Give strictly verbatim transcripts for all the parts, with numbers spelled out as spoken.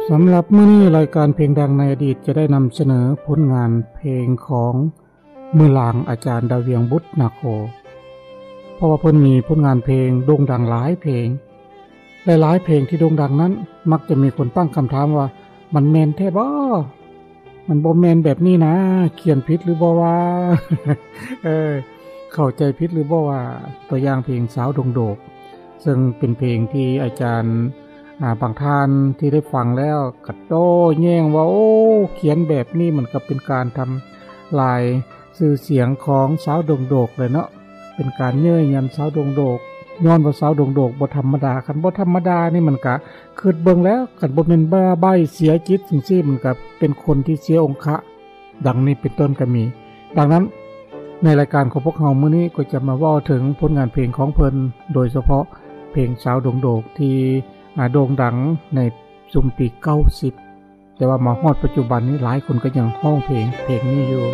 สำหรับมื้อนี้รายการเพลงดังในอดีตจะได้นำเสนอผลงานเพลงของมือหลางอาจารย์ดาวเวียงบุตรนาโคเพราะว่าเพิ่นมีผลงานเพลงโด่งดังหลายเพลงหลายๆเพลงที่โด่งดังนั้นมักจะมีคนตั้งคำถามว่ามันแม่นแท้บ่มันบ่แม่นแบบนี้นะเขียนผิดหรือบ่ว่า เออเข้าใจผิดหรือบ่ว่าตัวอย่างเพลงสาวดงโดกซึ่งเป็นเพลงที่อาจารย์อ่าบางท่านที่ได้ฟังแล้วก็โต้แย้งว่าโอ้เขียนแบบนี้มันก็เป็นการทำลายชื่อเสียงของสาวดงโดกเลยเนาะเป็นการเย้ยยันสาวดงโดกย้อนว่าสาวดงโดกบ่ธรรมดาคันบ่ธรรมดานี่มันก็คิดเบิ่งแล้วคันบ่แม่นบ้าใบ้เสียจิตจังซี่มันก็เป็นคนที่เสียองค์ะดังนี้เป็นต้นก็มีดังนั้นในรายการของพวกเรามื้อนี้ก็จะมาเว้าถึงผลงานเพลงของเพิ่นโดยเฉพาะเพลงสาวดงโดกที่โด่งดังในซุมปีเก้าสิบแต่ว่ามาฮอดปัจจุบันนี้หลายคนก็ยังร้องเพลงเพลงนี้อยู่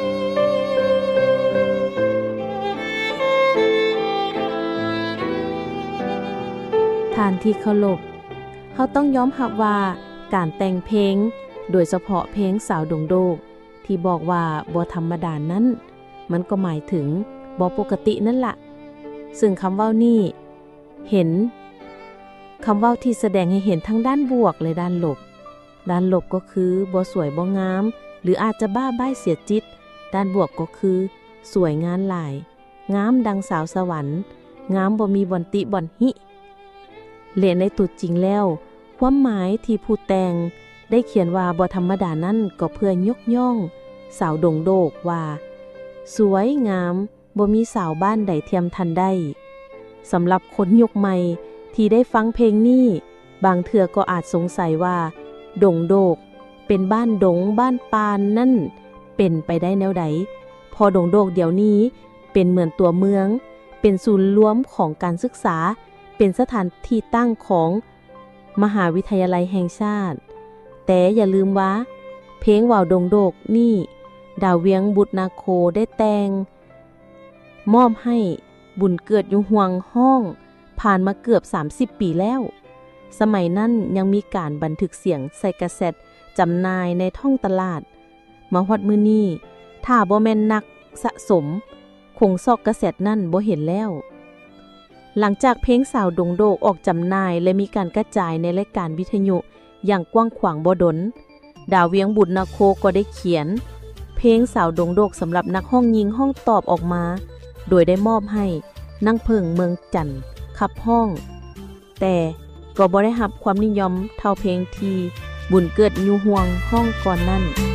ท่านที่เคารพเฮาต้องยอมรับว่าการแต่งเพลงโดยเฉพาะเพลงสาวดงโดกที่บอกว่าบ่ธรรมดานั้นมันก็หมายถึงบ่ปกตินั่นล่ะซึ่งคำเว้านี้เห็นคำเว้าที่แสดงให้เห็นทั้งด้านบวกและด้านลบด้านลบก็คือบ่สวยบ่งามหรืออาจจะบ้าใบ้เสียจิตด้านบวกก็คือสวยงามหลายงามดังสาวสวรรค์งามบ่มีบ่อนติบ่อนหิและในตัวจริงแล้วความหมายที่ผู้แต่งได้เขียนว่าบ่ธรรมดานั้นก็เพื่อยกย่องสาวดงโดกว่าสวยงามบ่มีสาวบ้านใดเทียมทันได้สำหรับคนยุคใหม่ที่ได้ฟังเพลงนี้บางเทื่อก็อาจสงสัยว่าดงโดกเป็นบ้านดงบ้านปานนั่นเป็นไปได้แนวใดพอดงโดกเดี๋ยวนี้เป็นเหมือนตัวเมืองเป็นศูนย์รวมของการศึกษาเป็นสถานที่ตั้งของมหาวิทยาลัยแห่งชาติแต่อย่าลืมว่าเพลงว่าวดงโดกนี่ดาวเวียงบุตรนาโคได้แต่งมอบให้บุญเกิดอยู่ห่วงห้องผ่านมาเกือบสามสิบปีแล้วสมัยนั้นยังมีการบันทึกเสียงใส่กาเซ็ตจำหน่ายในท้องตลาดมาฮอดมื้อนี้ถ้าบ่แม่นนักสะสมคงซอกกาเซ็ตนั่นบ่เห็นแล้วหลังจากเพลงสาวดงโดกออกจำหน่ายและมีการกระจายในรายการวิทยุอย่างกว้างขวางบ่ดนดาวเวียงบุตรนาโคก็ได้เขียนเพลงสาวดงโดกสำหรับนักห้องยิงห้องตอบออกมาโดยได้มอบให้นางเพิงเมืองจันทน์ขับห้องแต่ก็บ่ได้รับความนิยมเท่าเพลงที่บุญเกิดอยู่ห่วงห้องก่อนนั้น